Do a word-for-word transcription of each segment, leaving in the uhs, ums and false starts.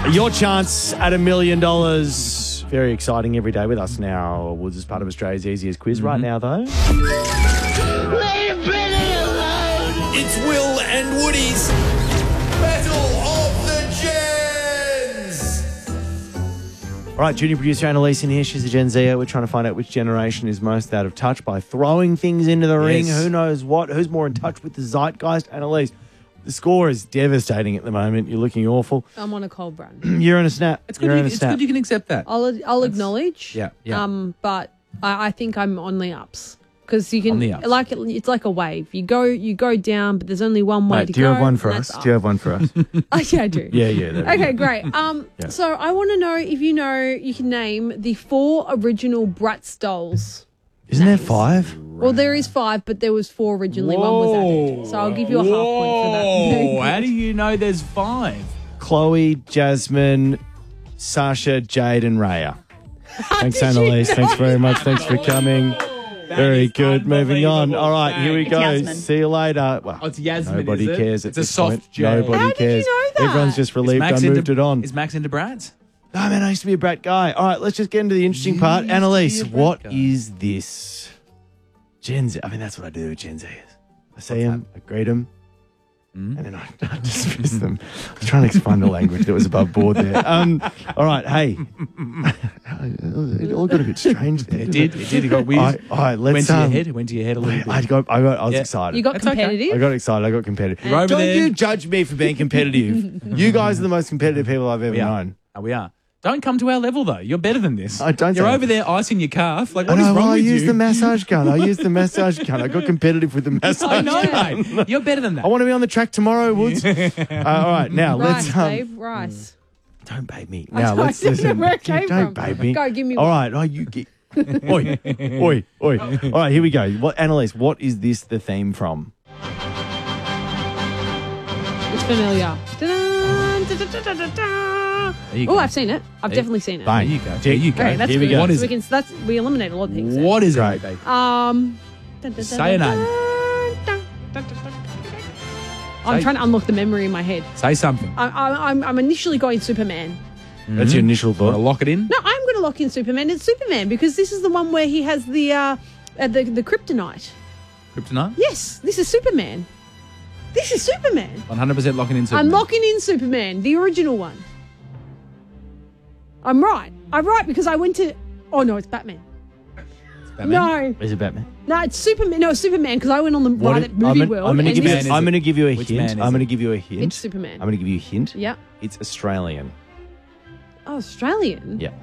Your chance at a million dollars. Very exciting every day with us now. Woods is part of Australia's easiest quiz. Mm-hmm. Right now, though. It's Will and Woody's Battle of the Gens. All right, junior producer Annalise in here. She's a Gen Zer. We're trying to find out which generation is most out of touch by throwing things into the ring. Yes. Who knows what? Who's more in touch with the zeitgeist? Annalise, the score is devastating at the moment. You're looking awful. I'm on a cold run. You're in a snap. It's good, You're you, in a it's snap. good you can accept that. I'll I'll acknowledge. Yeah, yeah. Um, but I, I think I'm on the ups because you can On the ups. like it, it's like a wave. You go you go down, but there's only one way Mate, to do you go. have one for and us? that's Do you up. have one for us? Oh, yeah, I do. yeah, yeah. there we Okay, go. great. Um, Yeah. so I want to know if you know you can name the four original Bratz dolls. Isn't there names. five? Well, there is five, but there was four originally. One was added, so I'll give you a half point for that. Whoa, how do you know there's five? Chloe, Jasmine, Sasha, Jade, and Raya. Thanks, Did you Annalise. know Thanks very much. Thanks for coming. Very is good. Moving on. unbelievable. All right, here we It's go. Yasmin. See you later. Well, Oh, it's Yasmin, nobody is it? cares at It's a this soft point. J. Nobody How did you cares. know that? Everyone's just Is relieved I Max moved into, it on. Is Max into brats? Oh, man, I used to be a brat guy. All right, let's just get into the interesting part. used to Annalise, be a brat what guy. is this? Gen Z. I mean, that's what I do with Gen Zers. I see them, I greet them, Mm. and then I, I dismiss them. I was trying to find a language that was above board there. Um, all right, hey. It all got a bit strange there. It did. It did. It got weird. All right, all right, let's went to um, your head. It went to your head a little bit. I got, I got, I was Yeah. excited. You got That's okay. competitive. I got excited. I got competitive. You're over Don't there. you judge me for being competitive. You guys are the most competitive people I've ever we are. known. Oh, we are. Don't come to our level, though. You're better than this. I don't You're say over that. there icing your calf. Like, I what is know, wrong well, I with used you? the massage gun. I used the massage gun. I got competitive with the massage I know, gun. mate. You're better than that. I want to be on the track tomorrow, Woods. uh, all right, now Rice, let's. Um, Dave, rice. don't babe me. I Now don't let's know listen. where it came Don't from. babe me. Go, give me All one. right, oh, you get. oi, oi, oi. All right, here we go. What, Annalise? What is this the theme from? It's familiar. Da-dun, da-da-da-da-da. There you Oh, go. I've seen it. I've There- definitely seen it. There you go. There you go. Okay, that's Here we good. go. What is so we it? can that's we eliminate a lot of things. there. What is Great. it, babe? Um, Say a name. I'm Say- trying to unlock the memory in my head. Say something. I, I, I'm, I'm initially going Superman. That's your initial Want to thought. lock it in? No, I'm going to lock in Superman. It's Superman because this is the one where he has the uh, uh the the kryptonite. Kryptonite? Yes, this is Superman. This is Superman. one hundred percent locking in. I'm Superman. locking in Superman, the original one. I'm right. I'm right because I went to. Oh no, it's Batman. Batman? No, Is it Batman? no, it's Superman. No, it's Superman because I went on the What ride it- at Movie I'm, World. I'm going to and give you. this- is I'm it? going to give you a Which hint. man is I'm going to it? give you a hint. It's Superman. I'm going to give you a hint. Yeah. It's Australian. Oh, Australian. Yeah.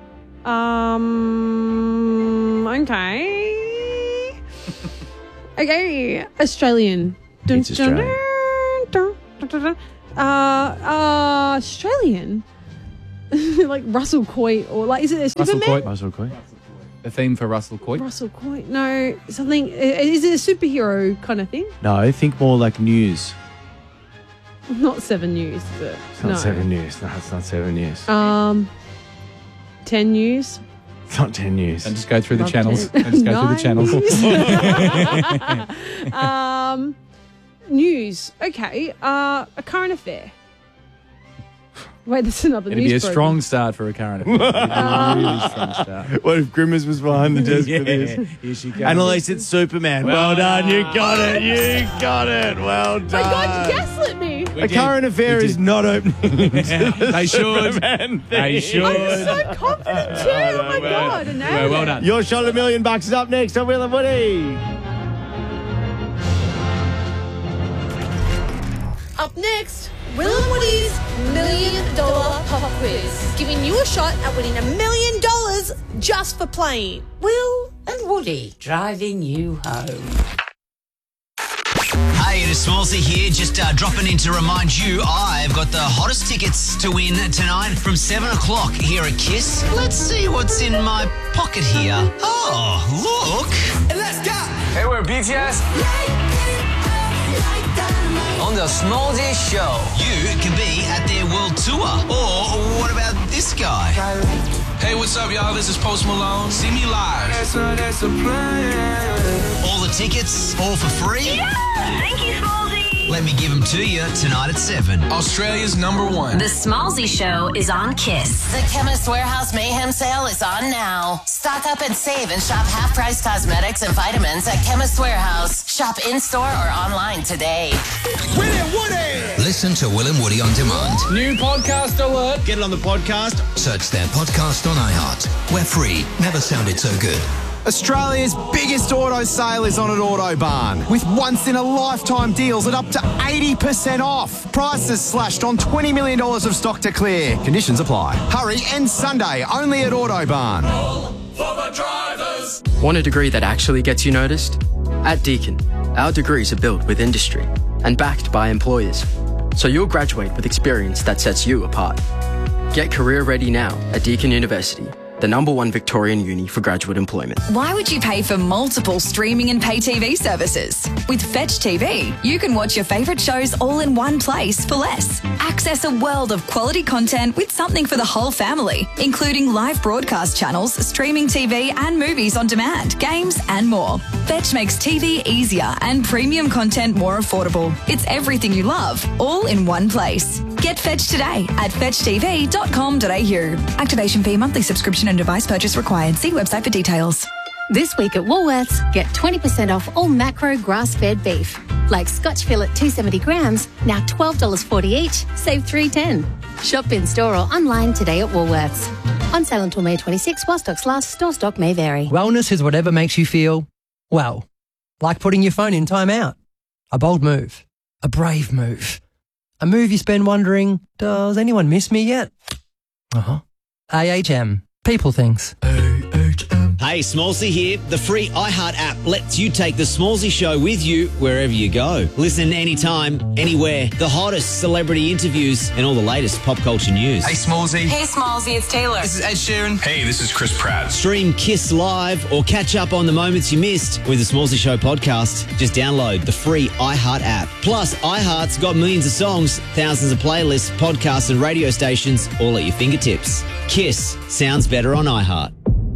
Um. Okay. okay. Australian. Dun, It's dun, Australian. dun, dun, dun, dun. Uh. Uh. Australian. like Russell Coight or like is it a Russell Superman? Coight. Russell Coy. The theme for Russell Coight. Russell Coight. No, something. Is it a superhero kind of thing? No, I think more like news. Not Seven News, but It's not no. Seven News. No, it's not Seven News. Um. Ten News. It's not Ten News. And just go through the Love channels. ten. And just go through the channels. Nine. um, news. Okay. Uh, a current affair. Wait, that's another It'd news be a program. strong start for a current affair. It'd be a really strong start. What if Grimmers was behind the desk for this? Here she comes. Annalise, it's Superman. Well, Well done. You done. got it. You got it. Well done. My God, you gaslit me. We A did. current affair We is did. not opening. They should. Superman They thing. should. I'm so confident too. Oh my well, God, I nailed well, well it. done. Your shot at a million bucks is up next on Will and Woody. Up next, Will and Woody's Million Dollar Pop Quiz, giving you a shot at winning a million dollars just for playing. Will and Woody driving you home. Hey, it is Smallsy here, just uh, dropping in to remind you I've got the hottest tickets to win tonight from seven o'clock here at KISS. Let's see what's in my pocket here. Oh, look. Let's go. Hey, we're B T S. On the Smallsy Show. You could be at their world tour. Or what about this guy? Hey, what's up, y'all? This is Post Malone. See me live. All the tickets, all for free? Thank you, Smallsy. Let me give them to you tonight at seven. Australia's number one. The Smallsy Show is on Kiss. The Chemist Warehouse Mayhem Sale is on now. Stock up and save and shop half-price cosmetics and vitamins at Chemist Warehouse. Shop in-store or online today. Will and Woody! Listen to Will and Woody on demand. New podcast alert. Get it on the podcast. Search their podcast on iHeart. We're free. Never sounded so good. Australia's biggest auto sale is on at Autobarn, with once-in-a-lifetime deals at up to eighty percent off. Prices slashed on twenty million dollars of stock to clear. Conditions apply. Hurry, end Sunday, only at Autobarn. All for the drivers. Want a degree that actually gets you noticed? At Deakin, our degrees are built with industry and backed by employers, so you'll graduate with experience that sets you apart. Get career ready now at Deakin University, the number one Victorian uni for graduate employment. Why would you pay for multiple streaming and pay T V services? With Fetch T V, you can watch your favourite shows all in one place for less. Access a world of quality content with something for the whole family, including live broadcast channels, streaming T V and movies on demand, games and more. Fetch makes T V easier and premium content more affordable. It's everything you love, all in one place. Get Fetch today at fetch t v dot com dot a u. Activation fee, monthly subscription and device purchase required. See website for details. This week at Woolworths, get twenty percent off all macro grass-fed beef. Like Scotch fillet two hundred seventy grams, now twelve dollars forty each, save three dollars ten. Shop in-store or online today at Woolworths. On sale until May twenty-sixth, while stocks last. Store stock may vary. Wellness is whatever makes you feel, well, like putting your phone in timeout. A bold move. A brave move. A move you spend wondering, does anyone miss me yet? Uh-huh. A H M. People things. Hey, Smallsy here. The free iHeart app lets you take the Smallsy Show with you wherever you go. Listen anytime, anywhere. The hottest celebrity interviews and all the latest pop culture news. Hey, Smallsy. Hey, Smallsy, it's Taylor. This is Ed Sheeran. Hey, this is Chris Pratt. Stream Kiss Live or catch up on the moments you missed with the Smallsy Show podcast. Just download the free iHeart app. Plus, iHeart's got millions of songs, thousands of playlists, podcasts and radio stations all at your fingertips. Kiss sounds better on iHeart.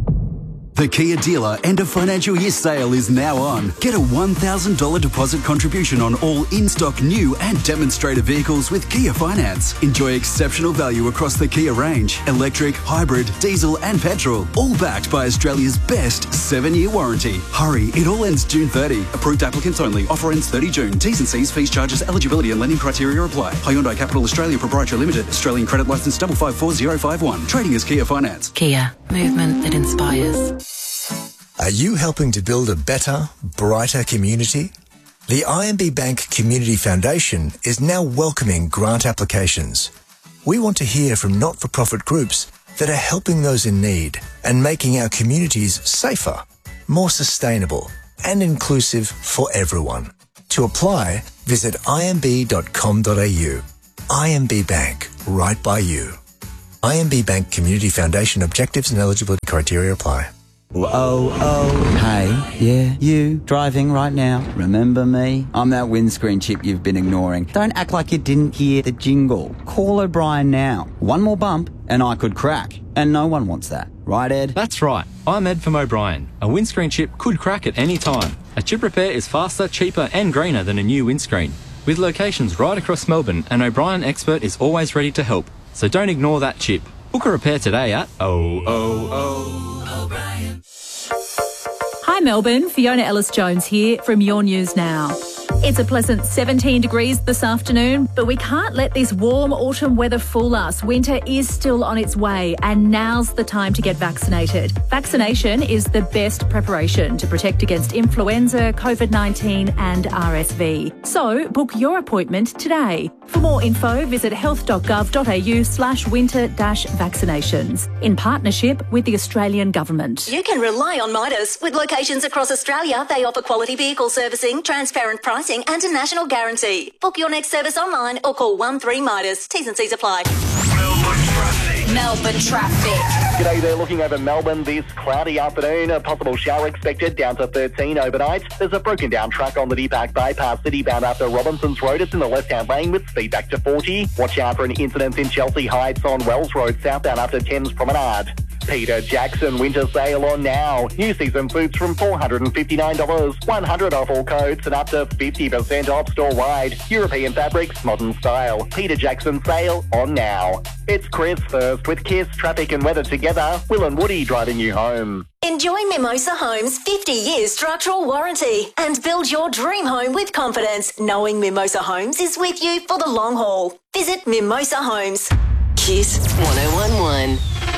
The Kia dealer end of financial year sale is now on. Get a one thousand dollars deposit contribution on all in-stock new and demonstrator vehicles with Kia Finance. Enjoy exceptional value across the Kia range. Electric, hybrid, diesel and petrol. All backed by Australia's best seven-year warranty. Hurry, it all ends June thirtieth. Approved applicants only. Offer ends thirtieth June. T's and C's, fees, charges, eligibility and lending criteria apply. Hyundai Capital Australia Proprietary Limited. Australian credit licence five five four zero five one. Trading as Kia Finance. Kia, movement that inspires. Are you helping to build a better, brighter community? The I M B Bank Community Foundation is now welcoming grant applications. We want to hear from not-for-profit groups that are helping those in need and making our communities safer, more sustainable and inclusive for everyone. To apply, visit i m b dot com dot a u. I M B Bank, right by you. I M B Bank Community Foundation objectives and eligibility criteria apply. Oh, oh, hey, yeah, you, driving right now, remember me? I'm that windscreen chip you've been ignoring. Don't act like you didn't hear the jingle. Call O'Brien now. One more bump and I could crack. And no one wants that. Right, Ed? That's right. I'm Ed from O'Brien. A windscreen chip could crack at any time. A chip repair is faster, cheaper and greener than a new windscreen. With locations right across Melbourne, an O'Brien expert is always ready to help. So don't ignore that chip. Book a repair today at oh oh oh O'Brien. Hi Melbourne, Fiona Ellis-Jones here from Your News Now. It's a pleasant seventeen degrees this afternoon, but we can't let this warm autumn weather fool us. Winter is still on its way and now's the time to get vaccinated. Vaccination is the best preparation to protect against influenza, COVID nineteen and R S V. So book your appointment today. For more info, visit health dot gov dot a u slash winter dash vaccinations in partnership with the Australian Government. You can rely on Midas. With locations across Australia, they offer quality vehicle servicing, transparent pricing and a national guarantee. Book your next service online or call one three Midas. T's and C's apply. Melbourne traffic. Melbourne traffic. G'day there, looking over Melbourne this cloudy afternoon. A possible shower expected down to thirteen overnight. There's a broken down track on the Deepak bypass city bound after Robinson's Road. It's in the left-hand lane with speed back to forty. Watch out for an incident in Chelsea Heights on Wells Road southbound after Thames Promenade. Peter Jackson winter sale on now. New season suits from four hundred fifty-nine dollars, one hundred dollars off all coats and up to fifty percent off store-wide. European fabrics, modern style. Peter Jackson sale on now. It's Chris first with Kiss, traffic and weather together. Will and Woody driving you home. Enjoy Mimosa Homes' fifty year structural warranty and build your dream home with confidence, knowing Mimosa Homes is with you for the long haul. Visit Mimosa Homes. Kiss one oh one one.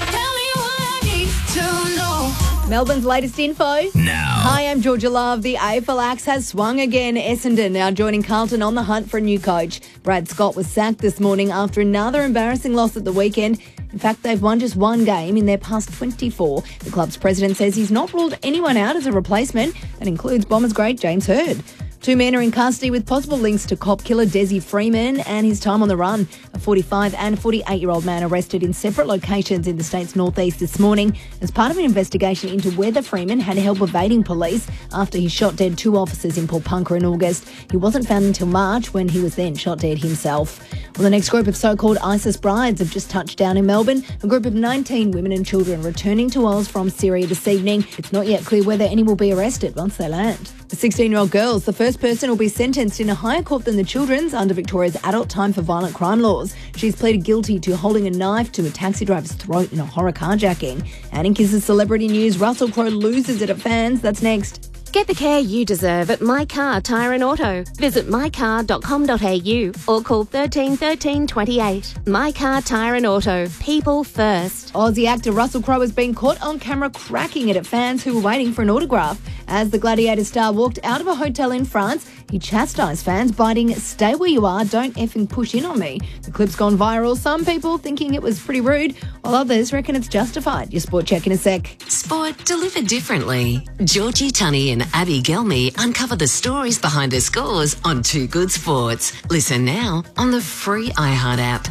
Melbourne's latest info. Now. Hi, I'm Georgia Love. The A F L axe has swung again. Essendon now joining Carlton on the hunt for a new coach. Brad Scott was sacked this morning after another embarrassing loss at the weekend. In fact, they've won just one game in their past twenty-four. The club's president says he's not ruled anyone out as a replacement. That includes Bombers great James Hird. Two men are in custody with possible links to cop killer Desi Freeman and his time on the run. A forty-five and forty-eight-year-old man arrested in separate locations in the state's northeast this morning as part of an investigation into whether Freeman had help evading police after he shot dead two officers in Port Punker in August. He wasn't found until March when he was then shot dead himself. Well, the next group of so-called ISIS brides have just touched down in Melbourne. A group of nineteen women and children returning to Oz from Syria this evening. It's not yet clear whether any will be arrested once they land. The sixteen-year-old girls, the first person will be sentenced in a higher court than the children's under Victoria's adult time for violent crime laws. She's pleaded guilty to holding a knife to a taxi driver's throat in a horror carjacking. And in Kiss's celebrity news, Russell Crowe loses it at fans. That's next. Get the care you deserve at My Car Tyre and Auto. Visit my car dot com dot a u or call thirteen thirteen twenty-eight. My Car Tyre and Auto. People first. Aussie actor Russell Crowe has been caught on camera cracking it at fans who were waiting for an autograph. As the Gladiator star walked out of a hotel in France, he chastised fans, biting, "Stay where you are, don't effing push in on me." The clip's gone viral, some people thinking it was pretty rude, while others reckon it's justified. Your sport check in a sec. Sport delivered differently. Georgie Tunney and Abby Gelmy uncover the stories behind their scores on Two Good Sports. Listen now on the free iHeart app.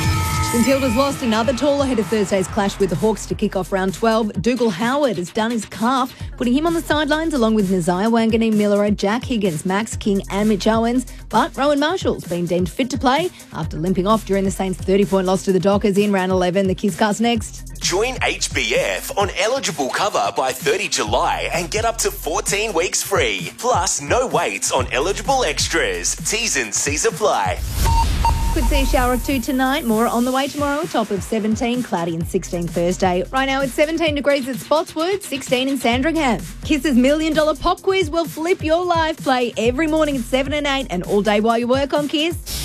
St Kilda's lost another tall ahead of Thursday's clash with the Hawks to kick off round twelve. Dougal Howard has done his calf, putting him on the sidelines along with Nazaya Wanganeen, Miller, Jack Higgins, Max King and Mitch Owens. But Rowan Marshall's been deemed fit to play after limping off during the Saints' thirty-point loss to the Dockers in round eleven. The Kisscast next. Join H B F on eligible cover by thirtieth of July and get up to fourteen weeks free. Plus, no waits on eligible extras. T's and C's apply. Could see a shower of two tonight. More on the way tomorrow. Top of seventeen, cloudy and sixteen Thursday. Right now it's seventeen degrees at Spotswood, sixteen in Sandringham. Kiss's Million Dollar Pop Quiz will flip your life. Play every morning at seven and eight and all day while you work on Kiss.